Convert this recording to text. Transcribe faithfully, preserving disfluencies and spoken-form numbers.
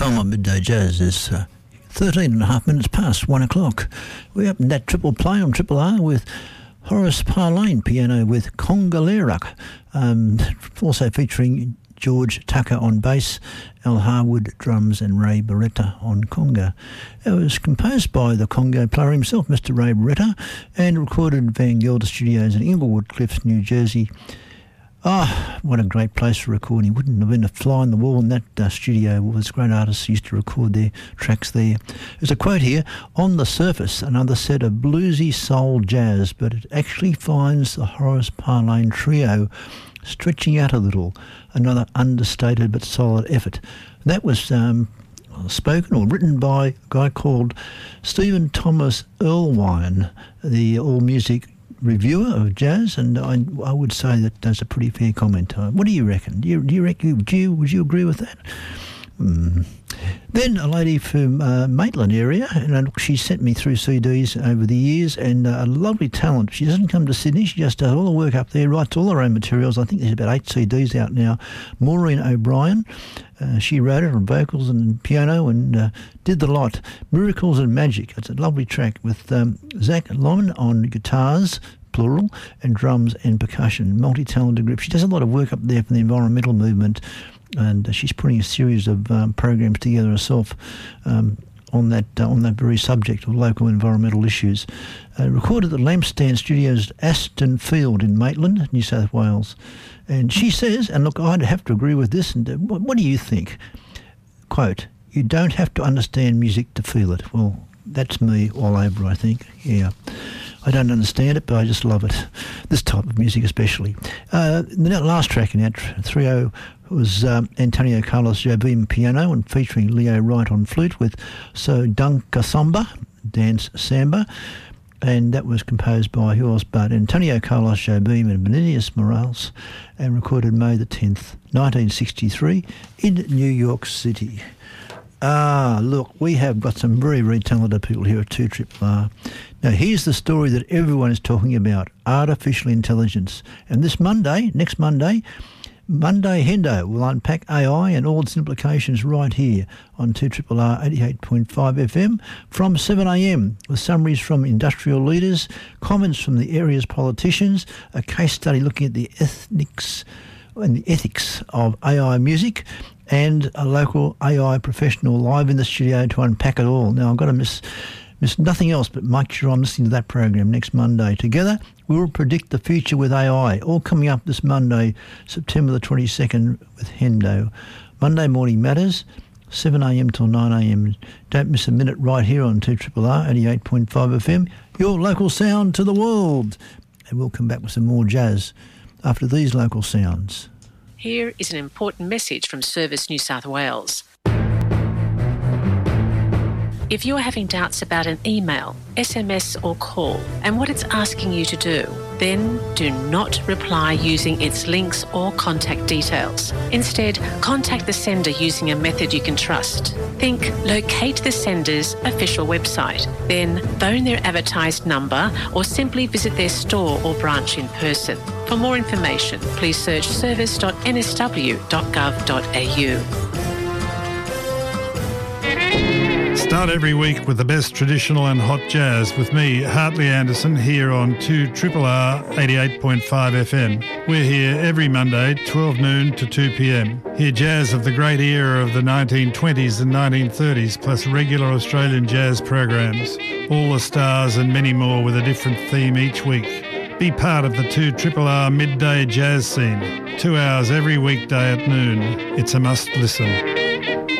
Time on Midday Jazz is uh, thirteen and a half minutes past one o'clock. We're up in that triple play on Triple R with Horace Parlane piano with Conga um, also featuring George Tucker on bass, Al Harwood drums and Ray Barretta on conga. It was composed by the conga player himself, Mister Ray Barretta, and recorded at Van Gelder Studios in Inglewood Cliffs, New Jersey. Ah, oh, what a great place for recording. Wouldn't have been a fly on the wall in that uh, studio. Well, there's great artists used to record their tracks there. There's a quote here, on the surface, another set of bluesy soul jazz, but it actually finds the Horace Parlane trio stretching out a little, another understated but solid effort. That was um, spoken or written by a guy called Stephen Thomas Erlewine, the all-music reviewer of jazz, and I, I would say that that's a pretty fair comment. Uh, what do you reckon? Do you, do you reckon? Do you, would you agree with that? Mm. Then a lady from uh, Maitland area, and uh, she sent me through C Ds over the years, and uh, a lovely talent. She doesn't come to Sydney, she just does all the work up there, writes all her own materials. I think there's about eight C Ds out now. Maureen O'Brien, uh, she wrote it on vocals and piano and uh, did the lot. Miracles and Magic, it's a lovely track with um, Zach Lomon on guitars, plural, and drums and percussion. Multi-talented group. She does a lot of work up there for the environmental movement, and she's putting a series of um, programs together herself um, on that uh, on that very subject of local environmental issues. Uh, recorded at the Lampstand Studios at Aston Field in Maitland, New South Wales. And she says, and look, I'd have to agree with this, and uh, what, what do you think? Quote, you don't have to understand music to feel it. Well, that's me all over, I think, yeah. I don't understand it, but I just love it. This type of music especially. Uh, the last track in that trio was um, Antonio Carlos Jobim piano and featuring Leo Wright on flute with So Dunka Samba, Dance Samba, and that was composed by who else but Antonio Carlos Jobim and Benitez Morales, and recorded May the tenth, nineteen sixty-three in New York City. Ah, look, we have got some very, very talented people here at two Triple R. Now, here's the story that everyone is talking about, artificial intelligence. And this Monday, next Monday, Monday Hendo will unpack A I and all its implications right here on two Triple R eighty-eight point five F M from seven a m with summaries from industrial leaders, comments from the area's politicians, a case study looking at the ethnics and the ethics of A I music, and a local A I professional live in the studio to unpack it all. Now, I've got to miss, miss nothing else, but make sure I'm listening to that program next Monday. Together, we will predict the future with A I, all coming up this Monday, September the twenty-second, with Hendo. Monday Morning Matters, seven a m till nine a m. Don't miss a minute right here on two Triple R eighty-eight point five F M, your local sound to the world. And we'll come back with some more jazz after these local sounds. Here is an important message from Service New South Wales. If you are having doubts about an email, S M S or call and what it's asking you to do, then do not reply using its links or contact details. Instead, contact the sender using a method you can trust. Think locate the sender's official website, then phone their advertised number or simply visit their store or branch in person. For more information, please search service dot n s w dot gov dot a u. Start every week with the best traditional and hot jazz with me, Hartley Anderson, here on two Triple R eighty-eight point five F M. We're here every Monday, twelve noon to two p m. Hear jazz of the great era of the nineteen twenties and nineteen thirties, plus regular Australian jazz programs. All the stars and many more with a different theme each week. Be part of the two Triple R midday jazz scene. Two hours every weekday at noon. It's a must listen.